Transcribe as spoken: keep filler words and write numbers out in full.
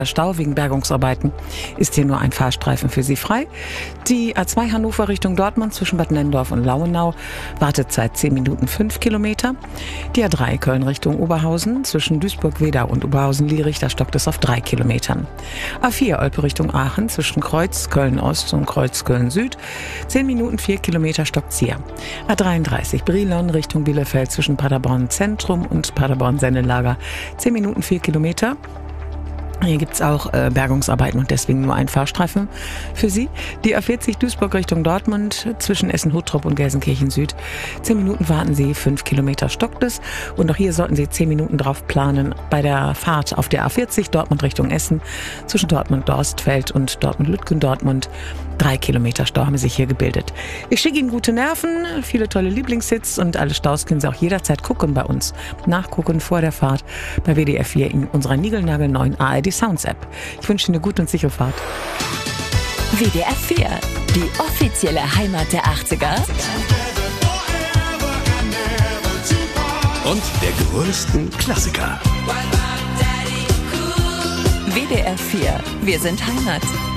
Stau wegen Bergungsarbeiten ist hier nur ein Fahrstreifen für Sie frei. Die A zwei Hannover Richtung Dortmund zwischen Bad Nenndorf und Lauenau Wartezeit zehn Minuten fünf Kilometer. Die A drei Köln Richtung Oberhausen zwischen Duisburg-Wedau und Oberhausen-Lierich, da stockt es auf drei Kilometern. A vier Olpe Richtung Aachen zwischen Kreuz Köln-Ost und Kreuz Köln-Süd zehn Minuten vier Kilometer stockt's hier. A dreiunddreißig Brilon Richtung Bielefeld zwischen Paderborn Zentrum und Paderborn Sennelager zehn Minuten vier Kilometer. Hier gibt's auch äh, Bergungsarbeiten und deswegen nur ein Fahrstreifen für Sie. Die A vierzig Duisburg Richtung Dortmund zwischen Essen-Huttrop und Gelsenkirchen Süd. Zehn Minuten warten Sie, fünf Kilometer stockt es. Und auch hier sollten Sie zehn Minuten drauf planen bei der Fahrt auf der A vierzig Dortmund Richtung Essen zwischen Dortmund-Dorstfeld und Dortmund-Lütgendortmund. Drei Kilometer Stau haben sich hier gebildet. Ich schicke Ihnen gute Nerven, viele tolle Lieblingshits und alle Staus können Sie auch jederzeit gucken bei uns. Nachgucken vor der Fahrt bei W D R vier in unserer niegelnagelneuen A R D Sounds App. Ich wünsche Ihnen eine gute und sichere Fahrt. W D R vier, die offizielle Heimat der achtziger. Und der größten Klassiker. W D R vier, wir sind Heimat.